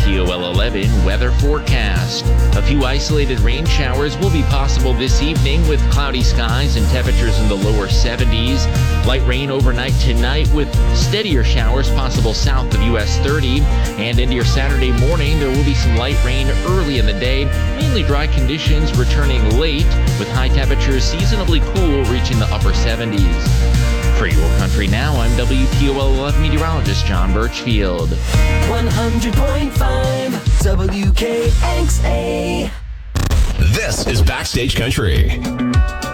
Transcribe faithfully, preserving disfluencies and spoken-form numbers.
T O L eleven weather forecast. A few isolated rain showers will be possible this evening with cloudy skies and temperatures in the lower seventies. Light rain overnight tonight with steadier showers possible south of U S thirty. And into your Saturday morning, there will be some light rain early in the day. Mainly dry conditions returning late with high temperatures seasonably cool reaching the upper seventies. For Your Country Now, I'm W T O L eleven meteorologist John Birchfield. one hundred point five W K X A. This is Backstage Country.